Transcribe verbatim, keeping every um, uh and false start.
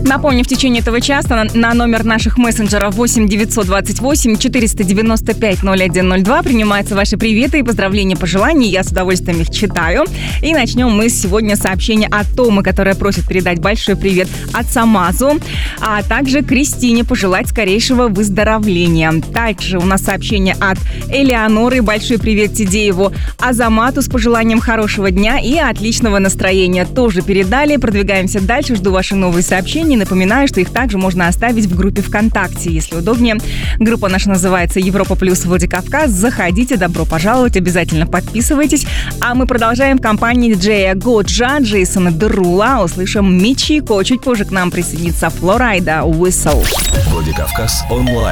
Напомню, в течение этого часа на, на номер наших мессенджеров восемь девятьсот двадцать восемь четыреста девяносто пять ноль один ноль два принимаются ваши приветы и поздравления, пожелания. Я с удовольствием их читаю. И начнем мы сегодня с сообщения от Томы, которая просит передать большой привет отцу Мазу, а также Кристине пожелать скорейшего выздоровления. Также у нас сообщение от Элеоноры. Большой привет Тидееву Азамату с пожеланием хорошего дня и отличного настроения. Тоже передали. Продвигаемся дальше. Жду ваши новые сообщения. Напоминаю, что их также можно оставить в группе ВКонтакте, если удобнее. Группа наша называется Европа плюс Владикавказ. Заходите, добро пожаловать, обязательно подписывайтесь. А мы продолжаем в компании диджея Годжа, Джейсона Дерула. Услышим Мичико. Чуть позже к нам присоединится Флорайда Уисл. Владикавказ онлайн.